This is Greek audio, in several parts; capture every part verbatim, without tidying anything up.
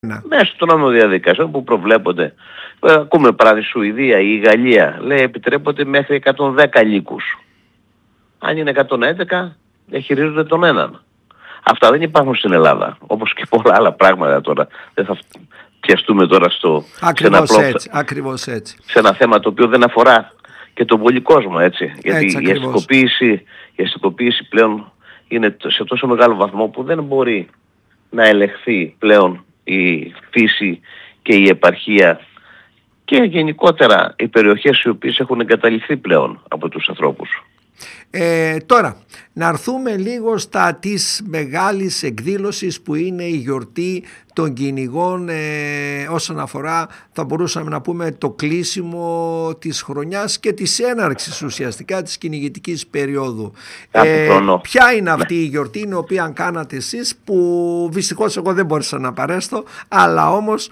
Μέσω των νόμων διαδικασιών που προβλέπονται. Ακούμε πράγματι η Σουηδία ή η Γαλλία λέει επιτρέπονται μέχρι εκατόν δέκα λύκους. Αν είναι εκατόν έντεκα διαχειρίζονται τον έναν. Αυτά δεν υπάρχουν στην Ελλάδα. Όπως και πολλά άλλα πράγματα τώρα. Δεν θα πιαστούμε τώρα στο, ακριβώς σε, ένα έτσι, ακριβώς έτσι. σε ένα θέμα το οποίο δεν αφορά και τον πολύ κόσμο, έτσι. Γιατί έτσι, η αστικοποίηση, η αστικοποίηση πλέον είναι σε τόσο μεγάλο βαθμό που δεν μπορεί να ελεγχθεί πλέον η φύση και η επαρχία και γενικότερα οι περιοχές οι οποίες έχουν εγκαταλειφθεί πλέον από τους ανθρώπους. Ε, τώρα, να έρθουμε λίγο στα της μεγάλης εκδήλωσης που είναι η γιορτή των κυνηγών, ε, όσον αφορά, θα μπορούσαμε να πούμε, το κλείσιμο της χρονιάς και της έναρξης ουσιαστικά της κυνηγητικής περίοδου. Ε, ποια είναι αυτή η γιορτή η οποία κάνατε εσείς, που δυστυχώς εγώ δεν μπόρεσα να παρέστω, αλλά όμως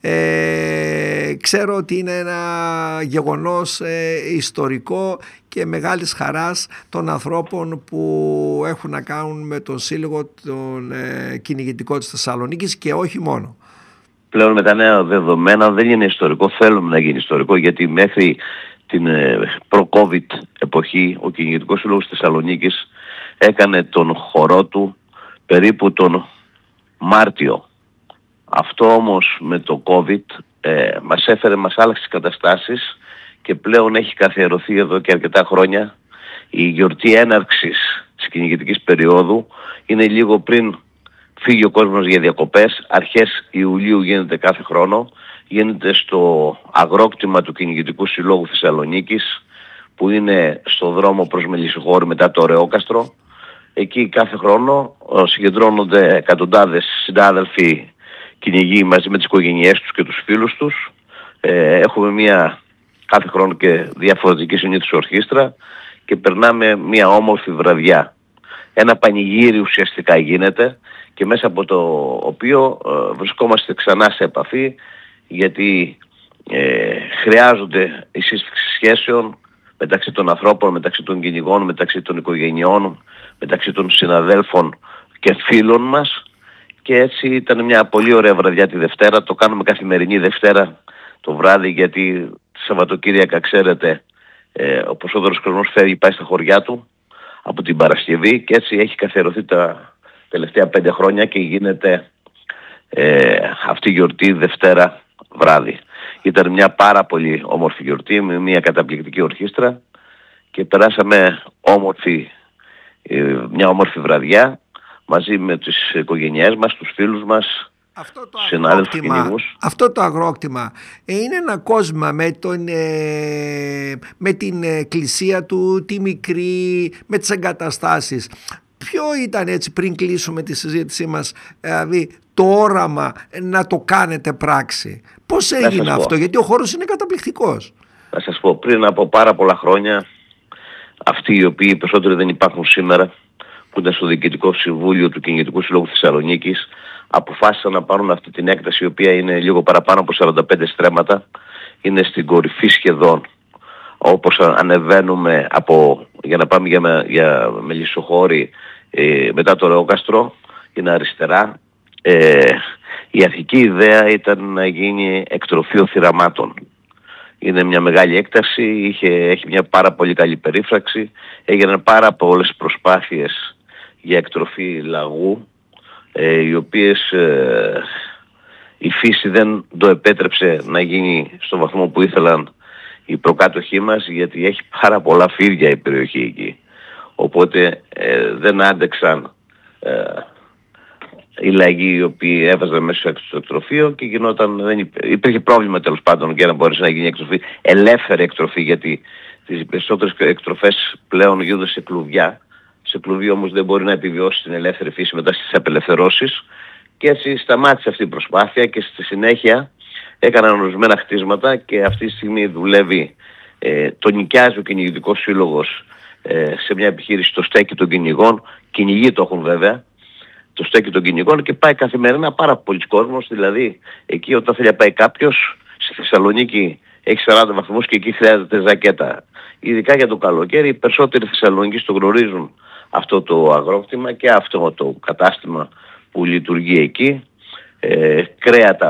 ε, ξέρω ότι είναι ένα γεγονός ε, ιστορικό και μεγάλης χαράς των ανθρώπων που έχουν να κάνουν με τον Σύλλογο τον ε, κυνηγητικό της Θεσσαλονίκης και όχι μόνο. Πλέον με τα νέα δεδομένα δεν είναι ιστορικό, θέλουμε να γίνει ιστορικό, γιατί μέχρι την ε, προ-COVID εποχή ο Κυνηγητικός Σύλλογος της Θεσσαλονίκης έκανε τον χορό του περίπου τον Μάρτιο. Αυτό όμως με το COVID ε, μας έφερε, μας άλλαξε τις καταστάσεις και πλέον έχει καθιερωθεί εδώ και αρκετά χρόνια η γιορτή έναρξης της κυνηγητικής περίοδου. Είναι λίγο πριν φύγει ο κόσμος για διακοπές, αρχές Ιουλίου γίνεται κάθε χρόνο, γίνεται στο αγρόκτημα του Κυνηγητικού Συλλόγου Θεσσαλονίκης που είναι στο δρόμο προς Μελισσοχώρη μετά το Ωρεόκαστρο. Εκεί κάθε χρόνο συγκεντρώνονται εκατοντάδες συνάδελφοι κυνηγοί μαζί με τις οικογένειές τους και τους φίλους τους. Ε, έχουμε μια κάθε χρόνο και διαφορετική συνήθως ορχήστρα και περνάμε μια όμορφη βραδιά. Ένα πανηγύρι ουσιαστικά γίνεται και μέσα από το οποίο ε, βρισκόμαστε ξανά σε επαφή, γιατί ε, χρειάζονται η σύσφυξη σχέσεων μεταξύ των ανθρώπων, μεταξύ των κυνηγών, μεταξύ των οικογενειών, μεταξύ των συναδέλφων και φίλων μας, και έτσι ήταν μια πολύ ωραία βραδιά τη Δευτέρα. Το κάνουμε καθημερινή Δευτέρα το βράδυ, γιατί Σαββατοκύριακα, ξέρετε, ε, ο περισσότερος κόσμος φεύγει, πάει στα χωριά του από την Παρασκευή, και έτσι έχει καθιερωθεί τα τελευταία πέντε χρόνια και γίνεται ε, αυτή η γιορτή Δευτέρα βράδυ. Ήταν μια πάρα πολύ όμορφη γιορτή με μια καταπληκτική ορχήστρα και περάσαμε όμορφη, ε, μια όμορφη βραδιά μαζί με τις οικογένειές μας, τους φίλους μας. Αυτό το, αγρόκτημα, αυτό το αγρόκτημα είναι ένα κόσμο με, τον, ε, με την εκκλησία του, τη μικρή, με τις εγκαταστάσεις. Ποιο ήταν, έτσι πριν κλείσουμε τη συζήτησή μας, δηλαδή το όραμα να το κάνετε πράξη? Πώς έγινε αυτό, γιατί ο χώρος είναι καταπληκτικός. Να σας πω, πριν από πάρα πολλά χρόνια, αυτοί οι οποίοι περισσότεροι δεν υπάρχουν σήμερα, που ήταν στο Διοικητικό Συμβούλιο του Κυνηγητικού Συλλόγου Θεσσαλονίκης, αποφάσισαν να πάρουν αυτή την έκταση, η οποία είναι λίγο παραπάνω από σαράντα πέντε στρέμματα, είναι στην κορυφή σχεδόν. Όπως ανεβαίνουμε από, για να πάμε για, για Μελισσοχώρη, ε, μετά το Ωρεόκαστρο, είναι αριστερά. Ε, η αρχική ιδέα ήταν να γίνει εκτροφείο θυραμάτων. Είναι μια μεγάλη έκταση, είχε, έχει μια πάρα πολύ καλή περίφραξη, έγιναν πάρα πολλές προσπάθειες για εκτροφή λαγού, ε, οι οποίες ε, η φύση δεν το επέτρεψε να γίνει στο βαθμό που ήθελαν οι προκάτοχοί μας, γιατί έχει πάρα πολλά φίδια η περιοχή εκεί. Οπότε ε, δεν άντεξαν ε, οι λαγοί οι οποίοι έβαζαν μέσα στο εκτροφείο και γινόταν, δεν υπήρχε, υπήρχε πρόβλημα τέλος πάντων για να μπορέσει να γίνει εκτροφή, ελεύθερη εκτροφή, γιατί τις περισσότερες εκτροφές πλέον γίνονται σε κλουβιά. Σε κλουβί όμως δεν μπορεί να επιβιώσει την ελεύθερη φύση μετά στις απελευθερώσεις, και έτσι σταμάτησε αυτή η προσπάθεια και στη συνέχεια έκαναν ορισμένα χτίσματα και αυτή τη στιγμή δουλεύει, ε, το νοικιάζει ο Κυνηγητικός Σύλλογος ε, σε μια επιχείρηση στο στέκι των κυνηγών. Κυνηγοί το έχουν βέβαια, το στέκι των κυνηγών, και πάει καθημερινά πάρα πολλοί κόσμος. Δηλαδή εκεί όταν θέλει να πάει κάποιος, στη Θεσσαλονίκη έχει σαράντα βαθμούς και εκεί χρειάζεται ζακέτα. Ειδικά για το καλοκαίρι, οι περισσότεροι Θεσσαλονίκης το γνωρίζουν αυτό το αγρόκτημα και αυτό το κατάστημα που λειτουργεί εκεί. ε, κρέατα